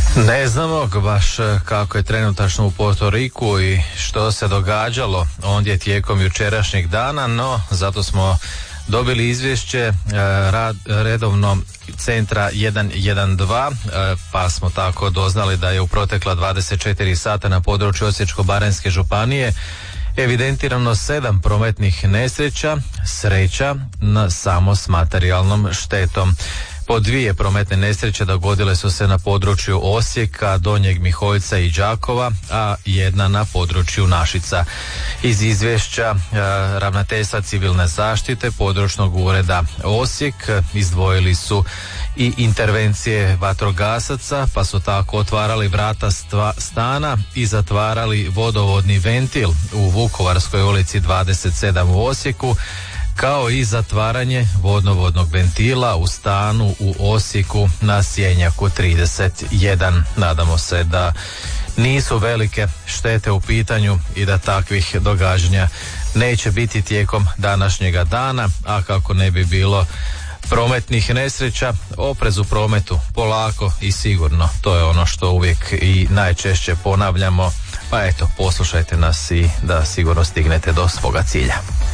Ne znamo baš kako je trenutačno u Puerto Riku i što se događalo ondje tijekom jučerašnjeg dana, no zato smo dobili izvješće redovno centra 112, pa smo tako doznali da je u protekla 24 sata na području Osječko-baranjske županije evidentirano 7 prometnih nesreća, sreća samo s materijalnom štetom. Po 2 prometne nesreće dogodile su se na području Osijeka, Donjeg Miholjca i Đakova, a 1 na području Našica. Iz izvješća Ravnateljstva civilne zaštite područnog ureda Osijek izdvojili su i intervencije vatrogasaca, pa su tako otvarali vrata stana i zatvarali vodovodni ventil u Vukovarskoj ulici 27 u Osijeku, kao i zatvaranje vodovodnog ventila u stanu u Osijeku na Sjenjaku 31. Nadamo se da nisu velike štete u pitanju i da takvih događanja neće biti tijekom današnjega dana, a kako ne bi bilo prometnih nesreća, oprez u prometu, polako i sigurno. To je ono što uvijek i najčešće ponavljamo, pa eto, poslušajte nas i da sigurno stignete do svoga cilja.